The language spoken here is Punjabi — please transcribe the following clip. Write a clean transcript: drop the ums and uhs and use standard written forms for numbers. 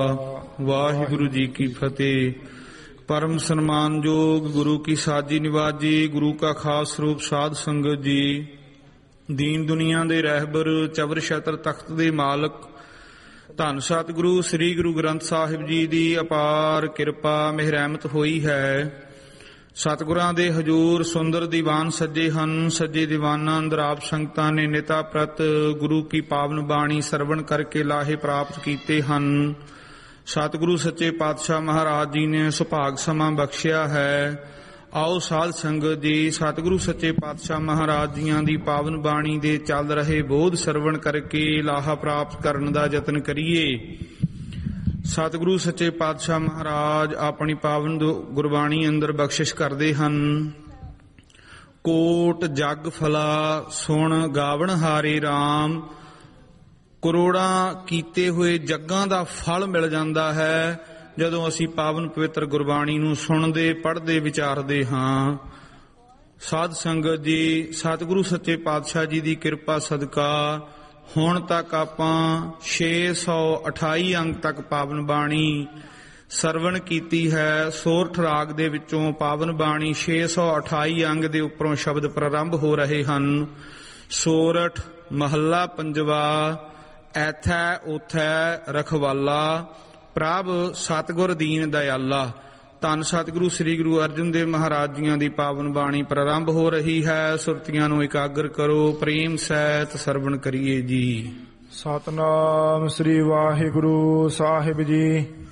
ਵਾਹਿਗੁਰੂ ਜੀ ਕੀ ਫਤਿਹ। ਪਰਮ ਸਨਮਾਨਯੋਗ ਗੁਰੂ ਕੀ ਸਾਜੀ ਨਿਵਾਜੀ, ਗੁਰੂ ਕਾ ਖਾਸ ਰੂਪ ਸਾਧ ਸੰਗਤ ਜੀ, ਦੀਨ ਦੁਨੀਆ ਦੇ ਰਹਿਬਰ, ਚਵਰ ਛਤਰ ਤਖਤ ਦੇ ਮਾਲਕ, ਧੰਨ ਸਤਿਗੁਰੂ ਸ੍ਰੀ ਗੁਰੂ ਗ੍ਰੰਥ ਸਾਹਿਬ ਜੀ ਦੀ ਅਪਾਰ ਕਿਰਪਾ ਮਿਹਰ ਰਹਿਮਤ ਹੋਈ ਹੈ। ਸਤਿਗੁਰਾਂ ਦੇ ਹਜੂਰ ਸੁੰਦਰ ਦੀਵਾਨ ਸੱਜੇ ਹਨ। ਸੱਜੇ ਦੀਵਾਨਾਂ ਅੰਦਰ ਆਪ ਸੰਗਤਾਂ ਨੇ ਨਿਤਾ ਪ੍ਰਤ ਗੁਰੂ ਕੀ ਪਾਵਨ ਬਾਣੀ ਸਰਵਣ ਕਰਕੇ ਲਾਹੇ ਪ੍ਰਾਪਤ ਕੀਤੇ ਹਨ। ਸਤਿਗੁਰੂ ਸੱਚੇ ਪਾਤਸ਼ਾਹ ਮਹਾਰਾਜ ਜੀ ਨੇ ਸੁਭਾਗ ਸਮਾਂ ਬਖਸ਼ਿਆ ਹੈ। ਆਓ ਸਾਧ ਸੰਗਤ ਜੀ, ਸਤਿਗੁਰੂ ਸੱਚੇ ਪਾਤਸ਼ਾਹ ਮਹਾਰਾਜ ਜੀਆਂ ਦੀ ਪਾਵਨ ਬਾਣੀ ਦੇ ਚੱਲ ਰਹੇ ਬੋਧ ਸਰਵਣ ਕਰਕੇ ਲਾਹਾ ਪ੍ਰਾਪਤ ਕਰਨ ਦਾ ਯਤਨ ਕਰੀਏ। ਸਤਿਗੁਰੂ ਸੱਚੇ ਪਾਤਸ਼ਾਹ ਮਹਾਰਾਜ ਆਪਣੀ ਪਾਵਨ ਗੁਰਬਾਣੀ ਅੰਦਰ ਬਖਸ਼ਿਸ਼ ਕਰਦੇ ਹਨ। ਕੋਟ ਜਗ ਫਲਾ ਸੁਣ ਗਾਵਣ ਹਾਰੇ ਰਾਮ, ਕਰੋੜਾਂ ਕੀਤੇ ਹੋਏ ਜੱਗਾਂ ਦਾ ਫਲ ਮਿਲ ਜਾਂਦਾ ਹੈ ਜਦੋਂ ਅਸੀਂ ਪਾਵਨ ਪਵਿੱਤਰ ਗੁਰਬਾਣੀ ਨੂੰ ਸੁਣਦੇ, ਪੜ੍ਹਦੇ, ਵਿਚਾਰਦੇ ਹਾਂ। ਸਾਧ ਸੰਗਤ ਜੀ, ਸਤਿਗੁਰੂ ਸੱਚੇ ਪਾਤਸ਼ਾਹ ਜੀ ਦੀ ਕਿਰਪਾ ਸਦਕਾ ਹੁਣ ਤੱਕ ਆਪਾਂ 628 ਅੰਗ ਤੱਕ ਪਾਵਨ ਬਾਣੀ ਸਰਵਣ ਕੀਤੀ ਹੈ। ਸੋਰਠ ਰਾਗ ਦੇ ਵਿੱਚੋਂ ਪਾਵਨ ਬਾਣੀ 628 ਅੰਗ ਦੇ ਉੱਪਰੋਂ ਸ਼ਬਦ ਪ੍ਰਾਰੰਭ ਹੋ ਰਹੇ ਹਨ। ਸੋਰਠ ਮਹੱਲਾ ਪੰਜਵਾ। ਐਥੈ ਉਥੈ ਰਖਵਾਲਾ, ਪ੍ਰਭ ਸਤਿਗੁਰ ਦੀਨ ਦਇਆਲਾ। ਧੰਨ ਸਤਿਗੁਰੂ ਸ੍ਰੀ ਗੁਰੂ ਅਰਜਨ ਦੇਵ ਮਹਾਰਾਜ ਜੀਆਂ ਦੀ ਪਾਵਨ ਬਾਣੀ ਪ੍ਰਾਰੰਭ ਹੋ ਰਹੀ ਹੈ। ਸੁਰਤੀਆਂ ਨੂੰ ਇਕਾਗਰ ਕਰੋ, ਪ੍ਰੇਮ ਸਹਿਤ ਸਰਵਣ ਕਰੀਏ ਜੀ। ਸਤਿਨਾਮ ਸ੍ਰੀ ਵਾਹਿਗੁਰੂ ਸਾਹਿਬ ਜੀ।